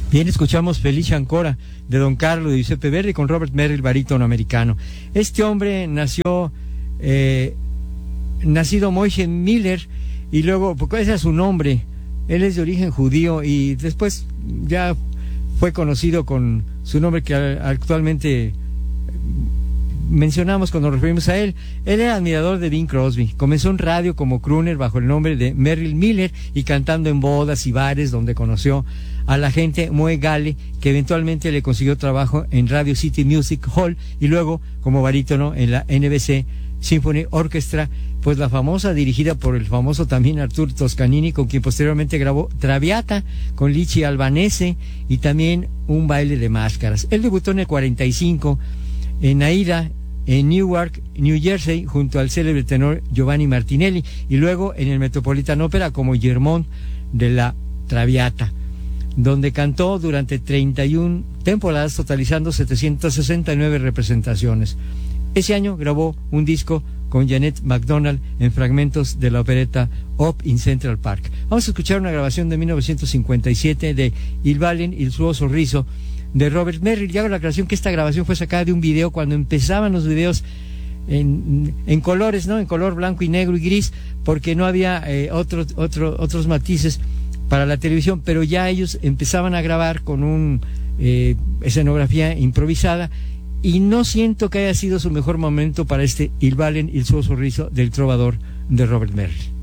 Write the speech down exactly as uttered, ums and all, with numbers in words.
Bien, escuchamos Felice Ancora de Don Carlo de Giuseppe Verdi con Robert Merrill, barítono americano. Este hombre nació, eh, nacido Moishe Miller, y luego, porque ese es su nombre, él es de origen judío y después ya fue conocido con su nombre que actualmente mencionamos cuando nos referimos a él. Él era admirador de Bing Crosby. Comenzó en radio como crooner bajo el nombre de Merrill Miller y cantando en bodas y bares donde conoció a la gente Moe Gale, que eventualmente le consiguió trabajo en Radio City Music Hall y luego como barítono en la N B C Symphony Orchestra, pues la famosa, dirigida por el famoso también Artur Toscanini, con quien posteriormente grabó Traviata con Lichi Albanese y también Un baile de máscaras. Él debutó en el cuarenta y cinco en Aida, en Newark, New Jersey, junto al célebre tenor Giovanni Martinelli, y luego en el Metropolitan Opera como Germont de la Traviata, donde cantó durante treinta y una temporadas, totalizando setecientas sesenta y nueve representaciones. Ese año grabó un disco con Jeanette MacDonald en fragmentos de la opereta Up in Central Park. Vamos a escuchar una grabación de mil novecientos cincuenta y siete de Il Ballen il suo sorriso de Robert Merrill. Ya hago la aclaración que esta grabación fue sacada de un video cuando empezaban los videos en, en colores, ¿no? En color blanco y negro y gris, porque no había eh, otro, otro, otros matices para la televisión, pero ya ellos empezaban a grabar con una eh, escenografía improvisada, y no siento que haya sido su mejor momento para este Il Ballen il suo sorriso del trovador de Robert Merrill.